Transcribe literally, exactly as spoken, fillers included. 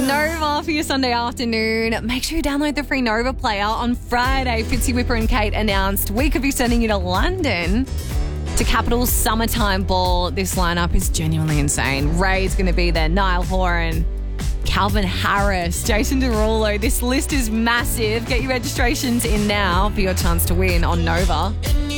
Nova for your Sunday afternoon. Make sure you download the free Nova player. On Friday, Fitzy Whipper and Kate announced we could be sending you to London to Capital's Summertime Ball. This lineup is genuinely insane. Ray's going to be there, Niall Horan, Calvin Harris, Jason Derulo. This list is massive. Get your registrations in now for your chance to win on Nova.